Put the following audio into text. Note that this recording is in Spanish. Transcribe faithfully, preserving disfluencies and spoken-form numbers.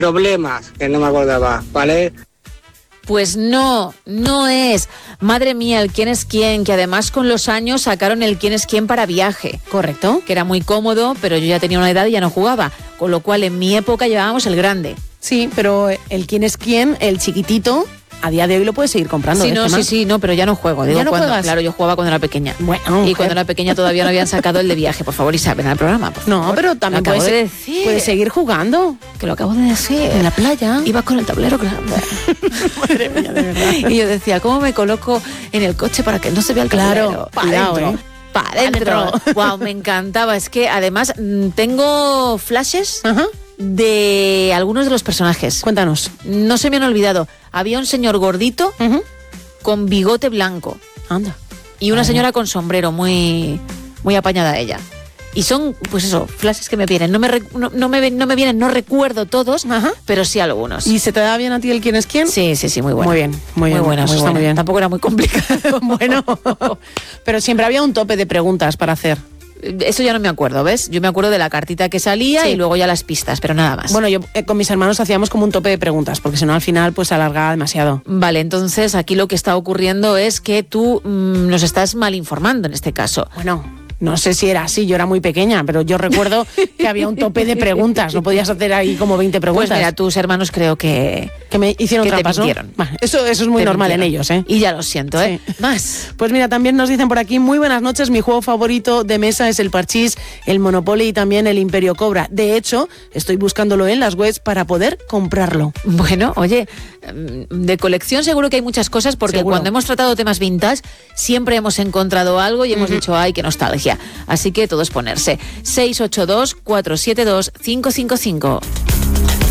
Problemas, que no me acordaba, ¿vale? Pues no, no es. Madre mía, el quién es quién, que además con los años sacaron el quién es quién para viaje. Correcto. Que era muy cómodo, pero yo ya tenía una edad y ya no jugaba. Con lo cual en mi época llevábamos el grande. Sí, pero el quién es quién, el chiquitito, a día de hoy lo puedes seguir comprando. Sí, no, sí, sí, no, pero ya no juego. Digo, ¿Ya no cuando, juegas? Claro, yo jugaba cuando era pequeña. Bueno, y mujer. cuando era pequeña todavía no habían sacado el de viaje. Por favor, Isabel, en el programa. Por No, favor. pero también Lo acabo puedes, de decir. puedes seguir jugando. Que lo acabo de decir. En la playa. Ibas con el tablero grande. Madre mía, de verdad. Y yo decía, ¿cómo me coloco en el coche para que no se vea el tablero? Claro, Pa' cuidado, dentro. ¿eh? Para adentro. Wow, me encantaba. Es que además mm, tengo flashes Ajá. de algunos de los personajes. Cuéntanos. No se me han olvidado. Había un señor gordito Uh-huh. con bigote blanco Anda. y una Ah. señora con sombrero, muy, muy apañada ella. Y son, pues eso, flashes que me vienen. No me, rec- no, no me, ven- no me vienen, no recuerdo todos, Ajá. pero sí algunos. ¿Y se te da bien a ti el quién es quién? Sí, sí, sí, muy bueno. Muy bien, muy bien, buena, eso muy está buena. muy bien. Tampoco era muy complicado. Bueno, pero siempre había un tope de preguntas para hacer. Eso ya no me acuerdo, ¿ves? Yo me acuerdo de la cartita que salía Sí. y luego ya las pistas, pero nada más. Bueno, yo eh, con mis hermanos hacíamos como un tope de preguntas, porque si no al final pues se alargaba demasiado. Vale, entonces aquí lo que está ocurriendo es que tú mmm, nos estás mal informando en este caso. Bueno, no sé si era así, yo era muy pequeña, pero yo recuerdo que había un tope de preguntas, no podías hacer ahí como veinte preguntas. Pues mira, tus hermanos creo que... que me hicieron que te trampas, ¿no? mintieron. Bueno, eso, eso es muy te normal mintieron. en ellos, ¿eh? Y ya lo siento, ¿eh? Sí. Más. Pues mira, también nos dicen por aquí, muy buenas noches, mi juego favorito de mesa es el parchís, el Monopoly y también el Imperio Cobra. De hecho, estoy buscándolo en las webs para poder comprarlo. Bueno, oye, de colección seguro que hay muchas cosas porque Seguro. cuando hemos tratado temas vintage siempre hemos encontrado algo y hemos uh-huh. dicho, ay, qué nostalgia. Así que todo es ponerse. seis ocho dos, cuatro siete dos, cinco cinco cinco.